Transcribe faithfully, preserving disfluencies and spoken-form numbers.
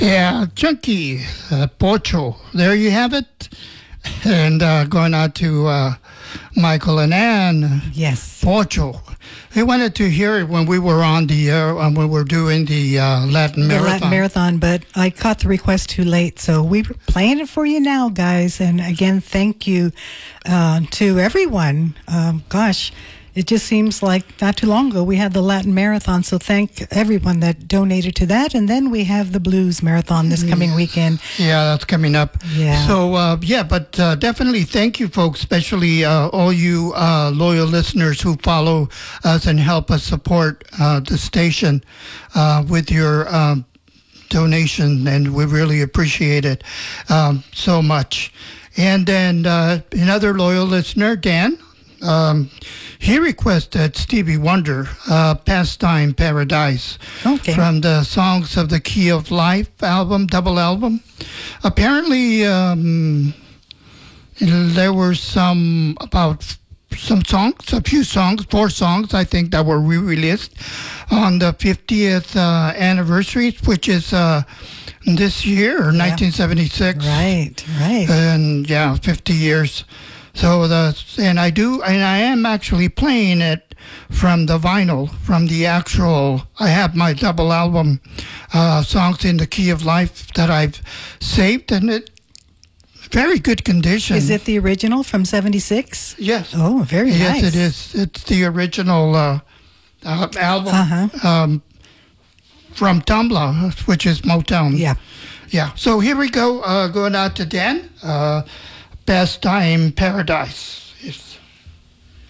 Yeah, Chunky, uh, Pocho. There you have it. And uh, going out to uh, Michael and Ann. Yes. Pocho. They wanted to hear it when we were on the air, uh, when we were doing the uh, Latin The Marathon. Latin Marathon, but I caught the request too late, so we're playing it for you now, guys. And again, thank you uh, to everyone. Um, gosh, it just seems like not too long ago we had the Latin Marathon, so thank everyone that donated to that. And then we have the Blues Marathon this coming weekend. Yeah, that's coming up. Yeah. So, uh, yeah, but uh, definitely thank you, folks, especially uh, all you uh, loyal listeners who follow us and help us support uh, the station uh, with your um, donation, and we really appreciate it um, so much. And then uh, another loyal listener, Dan, um, he requested Stevie Wonder, uh, Pastime Paradise, Okay. from the Songs of the Key of Life album, double album. Apparently, um, there were some, about some songs, a few songs, four songs, I think, that were re-released on the fiftieth uh, anniversary, which is uh, this year, nineteen seventy-six. Right, right. And yeah, fifty years. So the and I do and I am actually playing it from the vinyl, from the actual. I have my double album, uh, Songs in the Key of Life, that I've saved, and it very good condition. Is it the original from seventy-six? Yes. Oh, very yes, nice. it is. It's the original uh, uh, album Uh-huh. um, from Tumblr, which is Motown. Yeah. Yeah. So here we go. Uh, going out to Dan. Uh, Pastime Paradise.